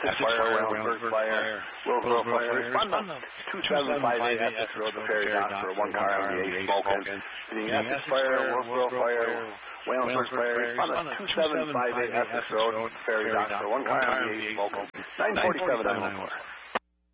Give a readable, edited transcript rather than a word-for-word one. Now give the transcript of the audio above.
Essex Fire, Waynesburg Fire, Willsboro Fire. Respond to 2758 Essex Road, the ferry dock for one car on the 8 smoking. Hitting Essex Fire, Willsboro Fire, Waynesburg Fire. Respond to 2758 Essex Road, ferry dock for one car on the 8 smoking. 947 on the floor.